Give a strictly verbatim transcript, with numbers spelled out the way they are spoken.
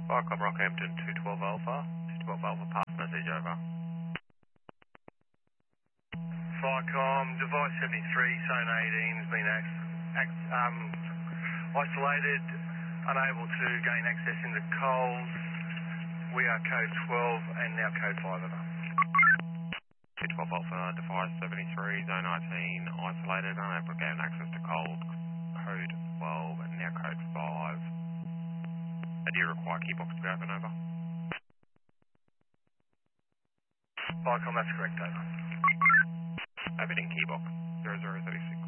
Viacom Rockhampton two twelve Alpha. two twelve Alpha, pass message over. Viacom, device seventy-three, zone eighteen has been ac ac um, isolated, unable to gain access into Coles. We are code twelve and now code five over. two twelve Alpha, device seventy-three, zone nineteen, isolated, unable to gain access to cold, code twelve and now code five. And do you require keybox to be open over? Viacom, that's correct, over. Opening keybox zero zero three six.